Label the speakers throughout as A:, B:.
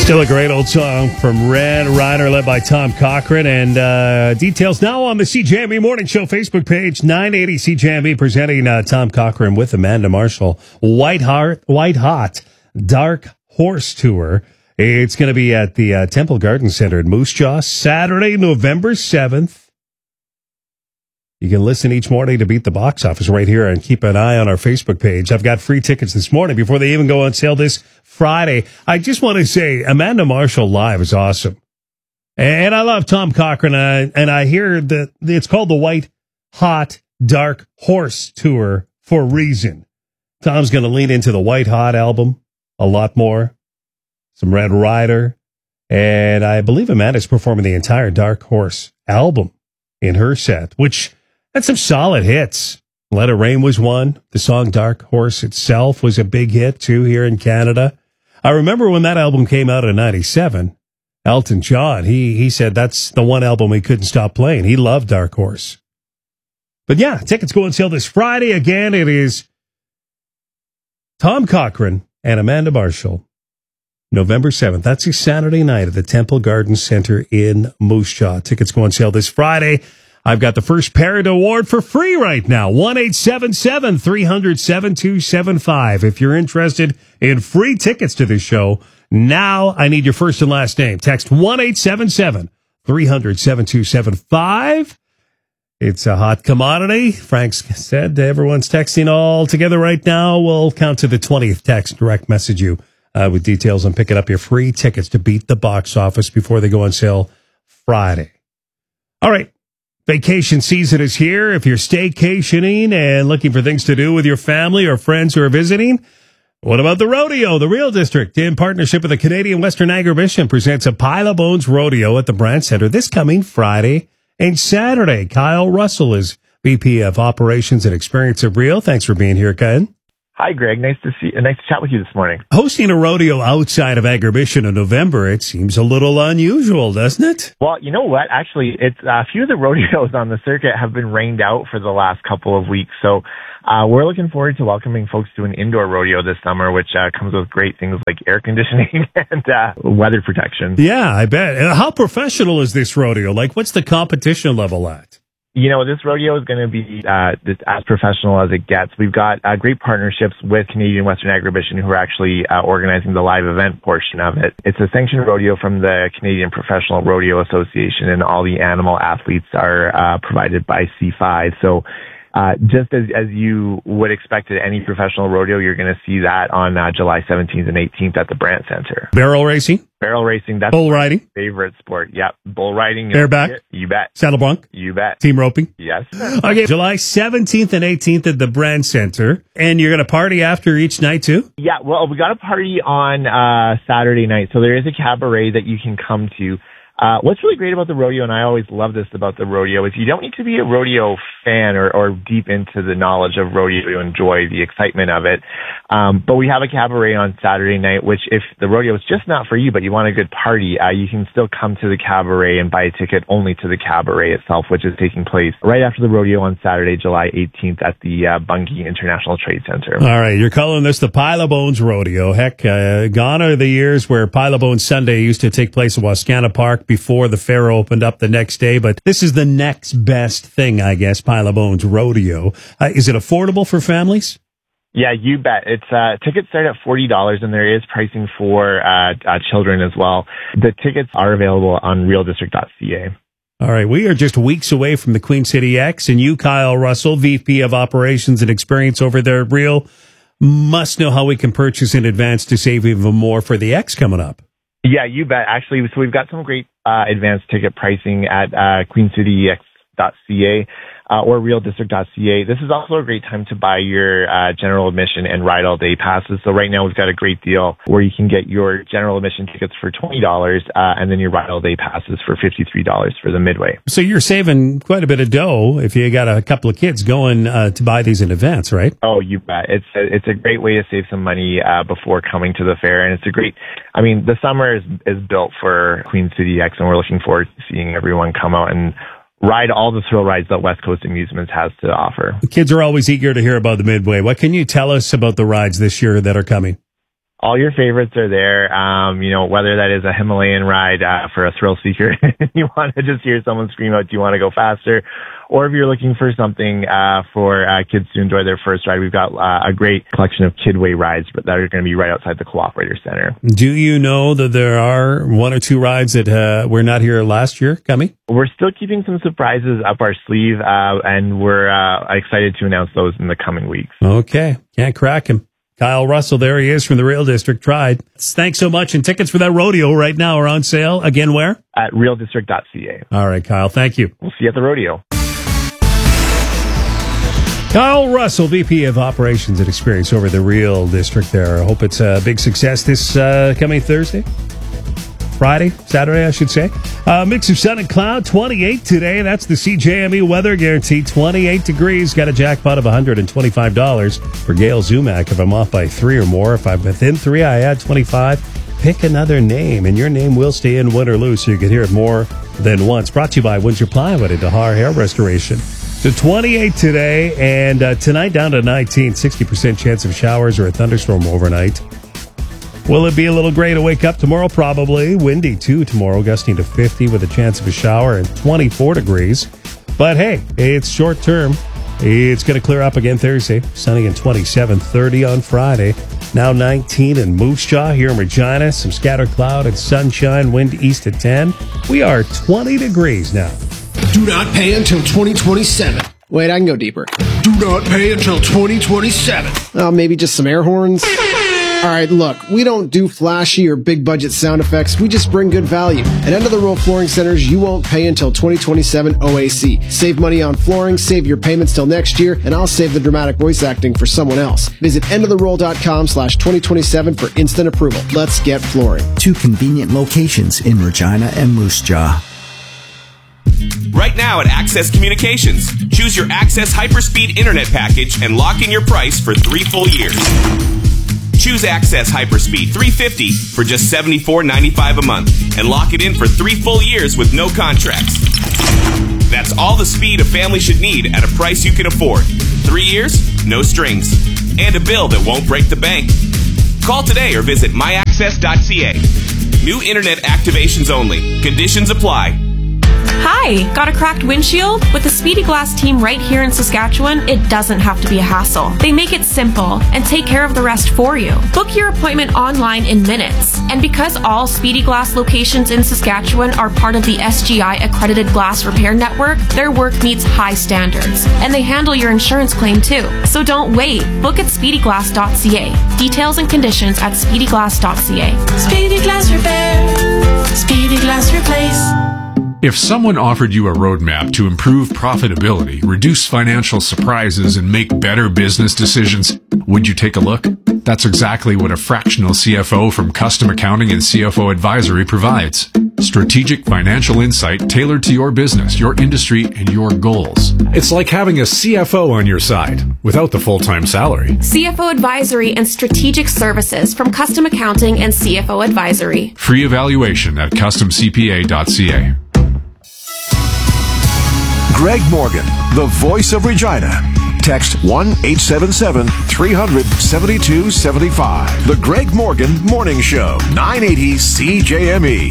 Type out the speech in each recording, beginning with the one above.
A: Still a great old song from Red Rider, led by Tom Cochrane. And details now on the CJME Morning Show Facebook page. 980 CJME presenting Tom Cochrane with Amanda Marshall. White Hot Dark Horse Tour. It's going to be at the Temple Garden Center in Moose Jaw, Saturday, November 7th. You can listen each morning to Beat the Box Office right here and keep an eye on our Facebook page. I've got free tickets this morning before they even go on sale this Friday. I just want to say Amanda Marshall live is awesome. And I love Tom Cochrane, and I hear that it's called the White Hot Dark Horse Tour for a reason. Tom's going to lean into the White Hot album a lot more, some Red Rider, and I believe Amanda's performing the entire Dark Horse album in her set, which had some solid hits. Let It Rain was one. The song Dark Horse itself was a big hit, too, here in Canada. I remember when that album came out in 97, Elton John, he said that's the one album he couldn't stop playing. He loved Dark Horse. But yeah, tickets go on sale this Friday. Again, it is Tom Cochrane and Amanda Marshall, November 7th. That's a Saturday night at the Temple Garden Center in Moose Jaw. Tickets go on sale this Friday. I've got the first Parent Award for free right now. 1-877-300-7275. If you're interested in free tickets to this show, now I need your first and last name. Text 1-877-300-7275. It's a hot commodity. Frank said everyone's texting all together right now. We'll count to the 20th text, direct message you with details on picking up your free tickets to Beat the Box Office before they go on sale Friday. All right. Vacation season is here. If you're staycationing and looking for things to do with your family or friends who are visiting, what about the rodeo? The Real District, in partnership with the Canadian Western Agribition, presents a Pile of Bones Rodeo at the Brant Center this coming Friday and Saturday. Kyle Russell is VP of Operations and Experience at Real. Thanks for being here, Kyle.
B: Hi, Greg. Nice to chat with you this morning.
A: Hosting a rodeo outside of Agribition in November, it seems a little unusual, doesn't it?
B: Well, you know what? Actually, it's a few of the rodeos on the circuit have been rained out for the last couple of weeks. So we're looking forward to welcoming folks to an indoor rodeo this summer, which comes with great things like air conditioning and weather protection.
A: Yeah, I bet. How professional is this rodeo? Like, what's the competition level at?
B: You know, this rodeo is going to be as professional as it gets. We've got great partnerships with Canadian Western Agribition, who are actually organizing the live event portion of it. It's a sanctioned rodeo from the Canadian Professional Rodeo Association, and all the animal athletes are provided by C5. So just as you would expect at any professional rodeo, you're going to see that on July 17th and 18th at the Brant Center.
A: Barrel racing?
B: Barrel racing, that's
A: bull riding?
B: my favorite sport. Yep. Bull riding.
A: Bareback?
B: You bet.
A: Saddle bronc?
B: You bet.
A: Team roping?
B: Yes.
A: Okay, July 17th and 18th at the Brant Center. And you're going to party after each night, too?
B: Yeah, well, we got a party on Saturday night. So there is a cabaret that you can come to. What's really great about the rodeo, and I always love this about the rodeo, is you don't need to be a rodeo fan or deep into the knowledge of rodeo to enjoy the excitement of it. But we have a cabaret on Saturday night, which if the rodeo is just not for you, but you want a good party, you can still come to the cabaret and buy a ticket only to the cabaret itself, which is taking place right after the rodeo on Saturday, July 18th at the Bungie International Trade Center.
A: All right, you're calling this the Pile of Bones Rodeo. Heck, gone are the years where Pile of Bones Sunday used to take place at Wascana Park before the fair opened up the next day, but this is the next best thing, I guess, Pile of Bones Rodeo. Is it affordable for families?
B: Yeah, you bet. It's tickets start at $40, and there is pricing for children as well. The tickets are available on realdistrict.ca.
A: All right, we are just weeks away from the Queen City X, and you, Kyle Russell, VP of Operations and Experience over there at Real, must know how we can purchase in advance to save even more for the X coming up.
B: Yeah, you bet. Actually, so we've got some great advanced ticket pricing at queencityx.ca or realdistrict.ca. This is also a great time to buy your general admission and ride all day passes. So right now we've got a great deal where you can get your general admission tickets for $20 and then your ride all day passes for $53 for the midway.
A: So you're saving quite a bit of dough if you got a couple of kids going to buy these in advance, right?
B: Oh, you bet. It's a great way to save some money before coming to the fair, and it's a great. I mean, the summer is built for Queen City X, and we're looking forward to seeing everyone come out and ride all the thrill rides that West Coast Amusements has to offer.
A: The kids are always eager to hear about the Midway. What can you tell us about the rides this year that are coming?
B: All your favorites are there. Whether that is a Himalayan ride for a thrill seeker, you want to just hear someone scream out, do you want to go faster? Or if you're looking for something for kids to enjoy their first ride, we've got a great collection of Kidway rides that are going to be right outside the Cooperator Center.
A: Do you know that there are one or two rides that were not here last year coming?
B: We're still keeping some surprises up our sleeve, and we're excited to announce those in the coming weeks.
A: Okay. Can't crack him. Kyle Russell, there he is from the Real District. Tried. Thanks so much. And tickets for that rodeo right now are on sale. Again, where?
B: At realdistrict.ca.
A: All right, Kyle. Thank you.
B: We'll see you at the rodeo.
A: Kyle Russell, VP of Operations and Experience over the Real District there. I hope it's a big success this coming Saturday, I should say. Mix of sun and cloud, 28 today. That's the CJME weather guarantee, 28 degrees. Got a jackpot of $125 for Gail Zumac. If I'm off by 3 or more, if I'm within 3, I add 25. Pick another name, and your name will stay in, win or lose, so you can hear it more than once. Brought to you by Windsor Plywood and Dahar Hair Restoration. So 28 today, and tonight down to 19, 60% chance of showers or a thunderstorm overnight. Will it be a little gray to wake up tomorrow? Probably. Windy, too, tomorrow, gusting to 50 with a chance of a shower and 24 degrees. But, hey, it's short term. It's going to clear up again Thursday. Sunny and 27, 30 on Friday. Now 19 in Moose Jaw here in Regina. Some scattered cloud and sunshine. Wind east at 10. We are 20 degrees now.
C: Do not pay until 2027.
D: Wait, I can go deeper.
C: Do not pay until 2027.
D: Maybe just some air horns? All right, look, we don't do flashy or big budget sound effects. We just bring good value. At End of the Roll Flooring Centers, you won't pay until 2027 OAC. Save money on flooring, save your payments till next year, and I'll save the dramatic voice acting for someone else. Visit endoftheroll.com/2027 for instant approval. Let's get flooring.
E: 2 convenient locations in Regina and Moose Jaw.
F: Right now at Access Communications, choose your Access Hyperspeed Internet package and lock in your price for 3 full years. Choose Access Hyperspeed 350 for just $74.95 a month and lock it in for 3 full years with no contracts. That's all the speed a family should need at a price you can afford. 3 years, no strings, and a bill that won't break the bank. Call today or visit myaccess.ca. New internet activations only. Conditions apply.
G: Hi, got a cracked windshield? With the Speedy Glass team right here in Saskatchewan, it doesn't have to be a hassle. They make it simple and take care of the rest for you. Book your appointment online in minutes. And because all Speedy Glass locations in Saskatchewan are part of the SGI accredited glass repair network, their work meets high standards. And they handle your insurance claim too. So don't wait. Book at speedyglass.ca. Details and conditions at speedyglass.ca.
H: Speedy Glass Repair. Speedy Glass Replace.
I: If someone offered you a roadmap to improve profitability, reduce financial surprises, and make better business decisions, would you take a look? That's exactly what a fractional CFO from Custom Accounting and CFO Advisory provides. Strategic financial insight tailored to your business, your industry, and your goals.
J: It's like having a CFO on your side without the full-time salary.
G: CFO Advisory and Strategic Services from Custom Accounting and CFO Advisory.
I: Free evaluation at customcpa.ca.
K: Greg Morgan, the voice of Regina. Text 1-877-300-7275. The Greg Morgan Morning Show, 980 CJME.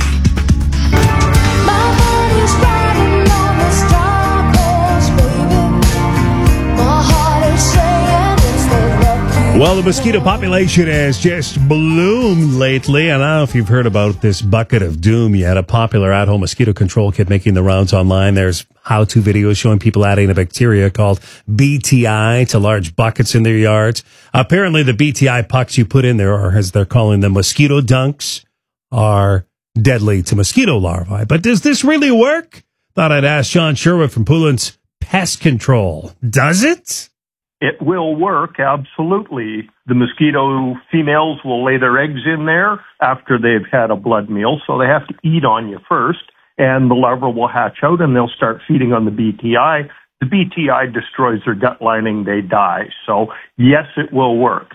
A: Well, the mosquito population has just bloomed lately. And I don't know if you've heard about this bucket of doom yet, a popular at-home mosquito control kit making the rounds online. There's how-to videos showing people adding a bacteria called BTI to large buckets in their yards. Apparently, the BTI pucks you put in there, or as they're calling them, mosquito dunks, are deadly to mosquito larvae. But does this really work? Thought I'd ask Sean Sherwood from Poulin's Pest Control. Does it?
L: It will work, absolutely. The mosquito females will lay their eggs in there after they've had a blood meal, so they have to eat on you first, and the larvae will hatch out and they'll start feeding on the BTI. The BTI destroys their gut lining, they die. So yes, it will work.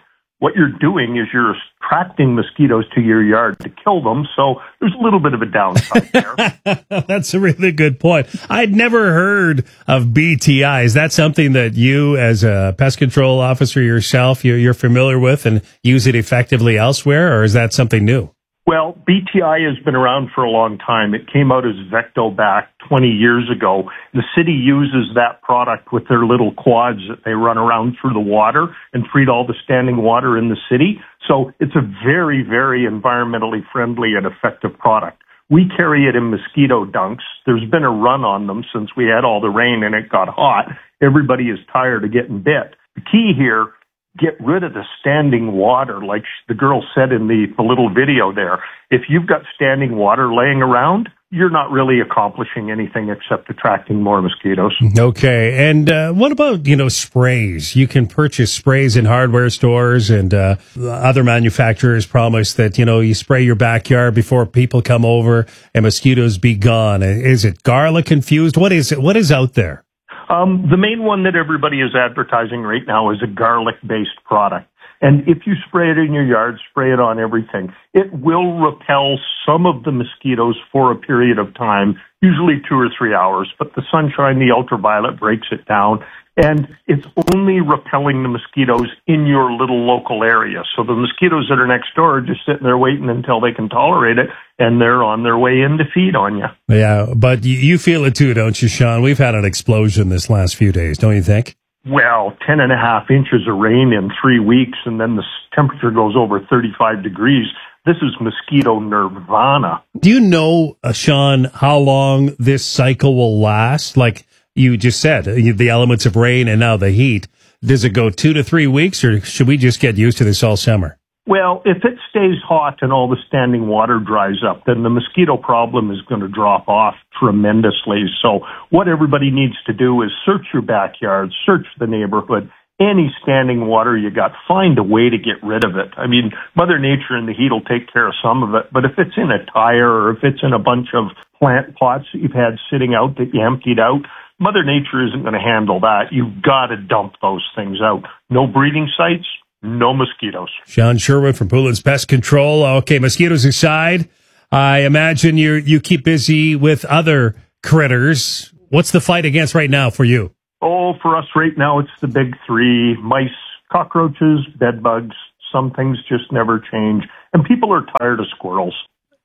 L: what you're doing is you're attracting mosquitoes to your yard to kill them. So there's a little bit of a downside there.
A: That's a really good point. I'd never heard of BTI. Is that something that you, as a pest control officer yourself, you're familiar with and use it effectively elsewhere, or is that something new?
L: Well, BTI has been around for a long time. It came out as Vectobac 20 years ago. The city uses that product with their little quads that they run around through the water and treat all the standing water in the city. So it's a very, very environmentally friendly and effective product. We carry it in mosquito dunks. There's been a run on them since we had all the rain and it got hot. Everybody is tired of getting bit. The key here, get rid of the standing water, like the girl said in the little video there. If you've got standing water laying around, you're not really accomplishing anything except attracting more mosquitoes.
A: Okay. And what about, sprays? You can purchase sprays in hardware stores, and other manufacturers promise that, you spray your backyard before people come over and mosquitoes be gone. Is it garlic infused? What is it? What is out there?
L: The main one that everybody is advertising right now is a garlic-based product. And if you spray it in your yard, spray it on everything. It will repel some of the mosquitoes for a period of time, usually 2 or 3 hours, but the sunshine, the ultraviolet breaks it down. And it's only repelling the mosquitoes in your little local area. So the mosquitoes that are next door are just sitting there waiting until they can tolerate it, and they're on their way in to feed on you.
A: Yeah, but you feel it too, don't you, Sean? We've had an explosion this last few days, don't you think?
L: Well, 10.5 inches of rain in 3 weeks, and then the temperature goes over 35 degrees. This is mosquito nirvana.
A: Do you know, Sean, how long this cycle will last? Like you just said, the elements of rain and now the heat. Does it go 2 to 3 weeks, or should we just get used to this all summer?
L: Well, if it stays hot and all the standing water dries up, then the mosquito problem is going to drop off tremendously. So what everybody needs to do is search your backyard, search the neighborhood, any standing water you got, find a way to get rid of it. I mean, Mother Nature and the heat will take care of some of it, but if it's in a tire or if it's in a bunch of plant pots that you've had sitting out that you emptied out, Mother Nature isn't going to handle that. You've got to dump those things out. No breeding sites, no mosquitoes.
A: Sean Sherwood from Poulin's Pest Control. Okay, mosquitoes aside, I imagine you keep busy with other critters. What's the fight against right now for you?
L: Oh, for us right now, it's the big three: mice, cockroaches, bed bugs. Some things just never change. And people are tired of squirrels.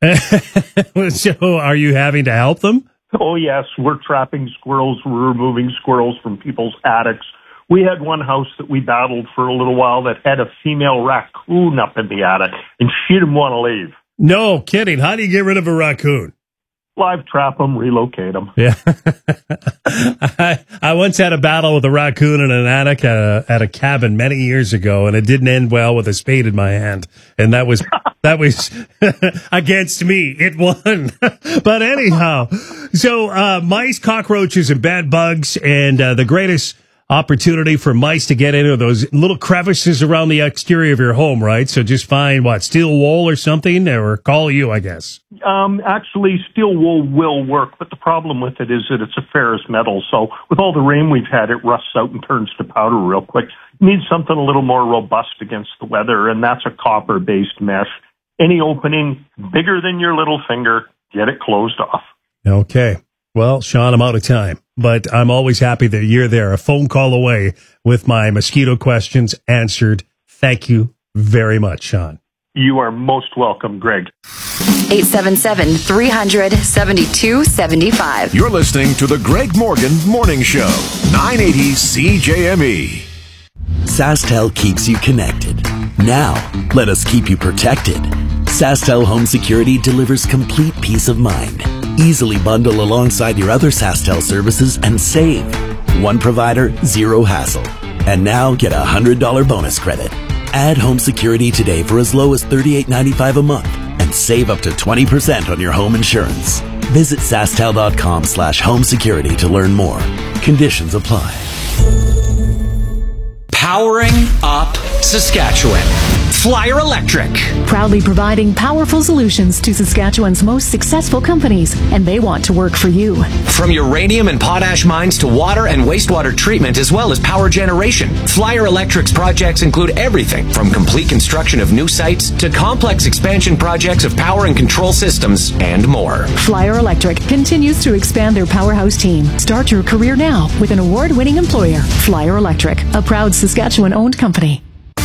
A: So are you having to help them?
L: Oh, yes. We're trapping squirrels. We're removing squirrels from people's attics. We had one house that we battled for a little while that had a female raccoon up in the attic, and she didn't want to leave.
A: No kidding. How do you get rid of a raccoon?
L: Live trap them, relocate them.
A: Yeah. I once had a battle with a raccoon in an attic at a cabin many years ago, and it didn't end well with a spade in my hand. And that was against me. It won. But anyhow, so mice, cockroaches, and bed bugs, and the greatest opportunity for mice to get into those little crevices around the exterior of your home, right? So just find steel wool or something, or call you, I guess.
L: Actually, steel wool will work, but the problem with it is that it's a ferrous metal. So with all the rain we've had, it rusts out and turns to powder real quick. You need something a little more robust against the weather, and that's a copper-based mesh. Any opening bigger than your little finger, get it closed off.
A: Okay. Well, Sean, I'm out of time, but I'm always happy that you're there, a phone call away with my mosquito questions answered. Thank you very much, Sean.
L: You are most welcome, Greg.
K: 877-300-7275. You're listening to the Greg Morgan Morning Show, 980 CJME.
E: SaskTel keeps you connected. Now, let us keep you protected. SaskTel Home Security delivers complete peace of mind. Easily bundle alongside your other SaskTel services and save. One provider, zero hassle. And now get a $100 bonus credit. Add home security today for as low as $38.95 a month and save up to 20% on your home insurance. Visit SaskTel.com/home security to learn more. Conditions apply.
M: Powering up Saskatchewan. Flyer Electric.
N: Proudly providing powerful solutions to Saskatchewan's most successful companies, and they want to work for you.
M: From uranium and potash mines to water and wastewater treatment, as well as power generation, Flyer Electric's projects include everything from complete construction of new sites to complex expansion projects of power and control systems and more.
N: Flyer Electric continues to expand their powerhouse team. Start your career now with an award-winning employer. Flyer Electric, a proud Saskatchewan-owned company.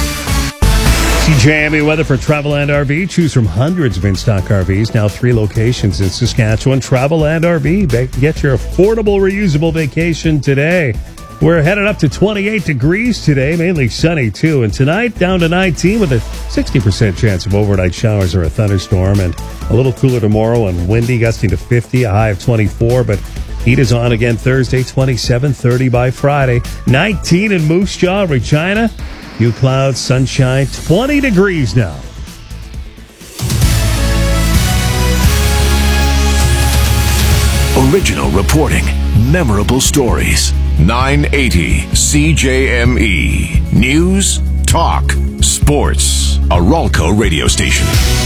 A: CJME weather for Travelland RV. Choose from hundreds of in-stock RVs. Now 3 locations in Saskatchewan. Travelland RV. Get your affordable, reusable vacation today. We're headed up to 28 degrees today, mainly sunny too. And tonight, down to 19 with a 60% chance of overnight showers or a thunderstorm. And a little cooler tomorrow and windy, gusting to 50, a high of 24. But heat is on again Thursday, 27, 30 by Friday. 19 in Moose Jaw, Regina. Few clouds, sunshine, 20 degrees now.
K: Original reporting, memorable stories. 980 CJME. News, talk, sports. A Ralco radio station.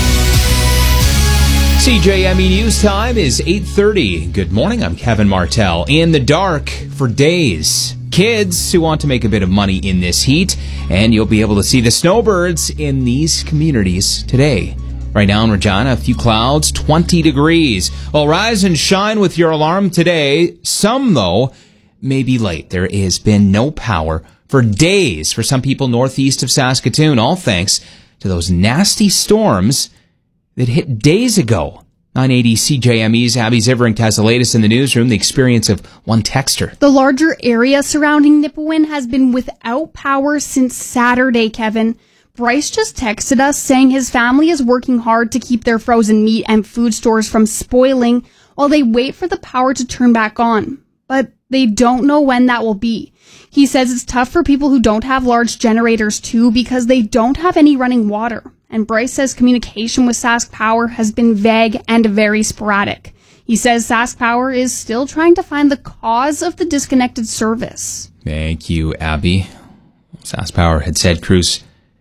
O: CJME News Time is 8:30. Good morning, I'm Kevin Martell. In the dark for days. Kids who want to make a bit of money in this heat, and you'll be able to see the snowbirds in these communities today. Right now in Regina, a few clouds, 20 degrees. Well, rise and shine with your alarm today. Some, though, may be late. There has been no power for days for some people northeast of Saskatoon, all thanks to those nasty storms that hit days ago. 980 CJME's Abby Zivering has the latest in the newsroom, the experience of one texter.
P: The larger area surrounding Nipawin has been without power since Saturday, Kevin. Bryce just texted us saying his family is working hard to keep their frozen meat and food stores from spoiling while they wait for the power to turn back on. But they don't know when that will be. He says it's tough for people who don't have large generators too because they don't have any running water. And Bryce says communication with Sask Power has been vague and very sporadic. He says Sask Power is still trying to find the cause of the disconnected service.
O: Thank you, Abby. Sask Power had said crews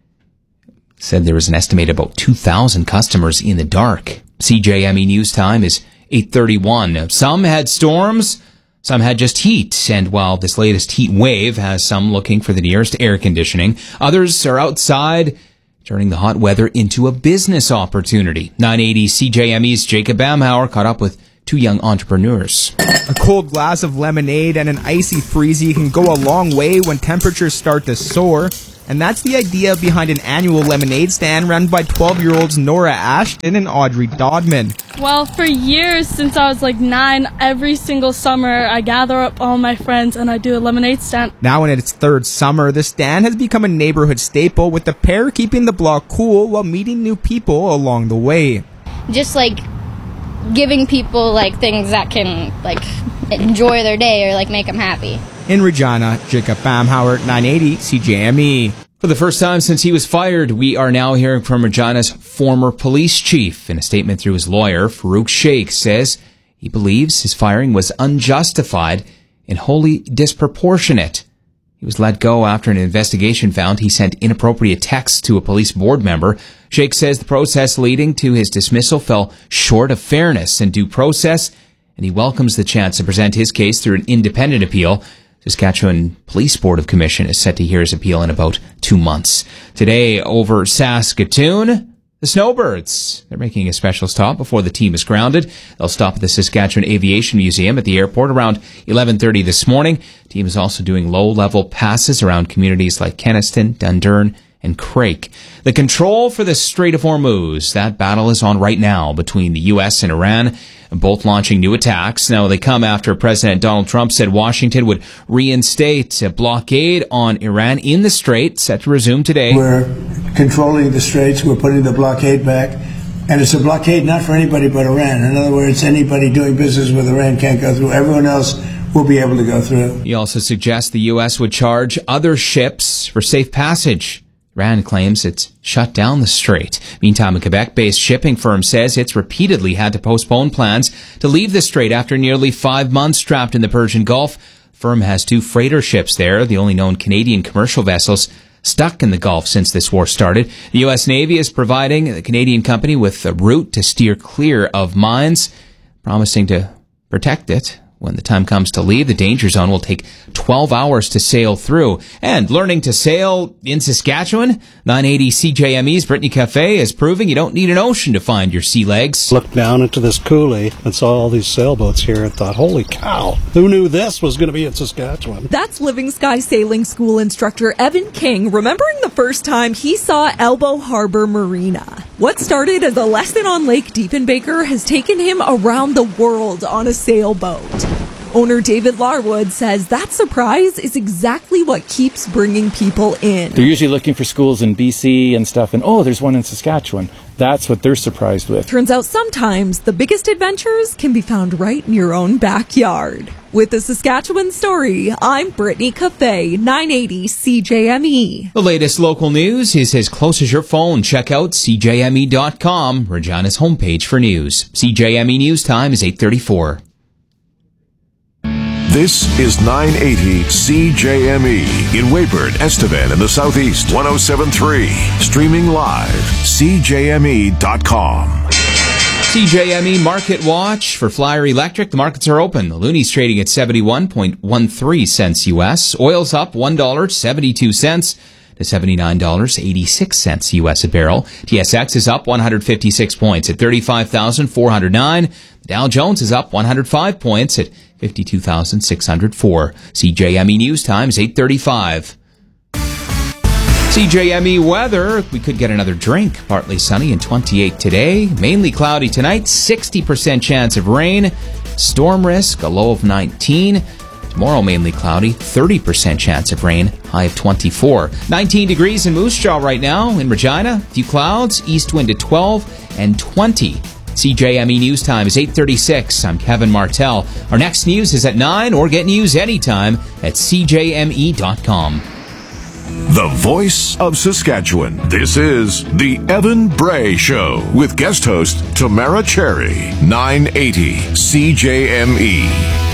O: said there was an estimated about 2,000 customers in the dark. CJME News Time is 8:31. Some had storms, some had just heat. And while this latest heat wave has some looking for the nearest air conditioning, others are outside turning the hot weather into a business opportunity. 980 CJME's Jacob Bamhauer caught up with 2 young entrepreneurs.
Q: A cold glass of lemonade and an icy freezy can go a long way when temperatures start to soar. And that's the idea behind an annual lemonade stand run by 12-year-olds Nora Ashton and Audrey Dodman.
R: Well, for years, since I was 9, every single summer, I gather up all my friends and I do a lemonade stand.
Q: Now in its 3rd summer, the stand has become a neighborhood staple, with the pair keeping the block cool while meeting new people along the way.
S: Just giving people things that can enjoy their day or make them happy.
Q: In Regina, Jacob Bamhauer, 980 CJME.
O: For the first time since he was fired, we are now hearing from Regina's former police chief. In a statement through his lawyer, Farouk Sheikh says he believes his firing was unjustified and wholly disproportionate. He was let go after an investigation found he sent inappropriate texts to a police board member. Sheikh says the process leading to his dismissal fell short of fairness and due process, and he welcomes the chance to present his case through an independent appeal. Saskatchewan Police Board of Commission is set to hear his appeal in about 2 months. Today, over Saskatoon, the Snowbirds. They're making a special stop before the team is grounded. They'll stop at the Saskatchewan Aviation Museum at the airport around 11:30 this morning. The team is also doing low-level passes around communities like Kenaston, Dundurn, and Craik. The control for the Strait of Hormuz, that battle is on right now between the U.S. and Iran, both launching new attacks. Now, they come after President Donald Trump said Washington would reinstate a blockade on Iran in the Strait, set to resume today.
T: We're controlling the Straits. We're putting the blockade back. And it's a blockade not for anybody but Iran. In other words, anybody doing business with Iran can't go through. Everyone else will be able to go through.
O: He also suggests the U.S. would charge other ships for safe passage. Iran claims it's shut down the strait. Meantime, a Quebec-based shipping firm says it's repeatedly had to postpone plans to leave the strait after nearly 5 months trapped in the Persian Gulf. The firm has 2 freighter ships there, the only known Canadian commercial vessels stuck in the Gulf since this war started. The U.S. Navy is providing the Canadian company with a route to steer clear of mines, promising to protect it. When the time comes to leave, the danger zone will take 12 hours to sail through. And learning to sail in Saskatchewan, 980 CJME's Brittany Cafe is proving you don't need an ocean to find your sea legs.
U: Looked down into this coulee and saw all these sailboats here and thought, holy cow, who knew this was going to be in Saskatchewan?
V: That's Living Sky Sailing School instructor Evan King, remembering the first time he saw Elbow Harbor Marina. What started as a lesson on Lake Diefenbaker has taken him around the world on a sailboat. Owner David Larwood says that surprise is exactly what keeps bringing people in.
W: They're usually looking for schools in BC and stuff, and there's one in Saskatchewan. That's what they're surprised with.
V: Turns out sometimes the biggest adventures can be found right in your own backyard. With the Saskatchewan Story, I'm Brittany Cafe, 980 CJME.
O: The latest local news is as close as your phone. Check out CJME.com, Regina's homepage for news. CJME News Time is 8:34.
K: This is 980 CJME in Weyburn, Estevan in the Southeast. 107.3. Streaming live. CJME.com.
O: CJME Market Watch for Flyer Electric. The markets are open. The Looney's trading at 71.13 cents U.S. Oil's up $1.72 to $79.86 U.S. a barrel. TSX is up 156 points at 35,409. Dow Jones is up 105 points at 52,604. CJME News Time is 8:35. CJME weather, we could get another drink. Partly sunny and 28 today. Mainly cloudy tonight, 60% chance of rain. Storm risk, a low of 19. Tomorrow, mainly cloudy, 30% chance of rain, high of 24. 19 degrees in Moose Jaw right now. In Regina, a few clouds, east wind at 12 and 20. CJME News Time is 8:36. I'm Kevin Martell. Our next news is at 9, or get news anytime at CJME.com.
K: The voice of Saskatchewan. This is The Evan Bray Show with guest host Tamara Cherry. 980 CJME.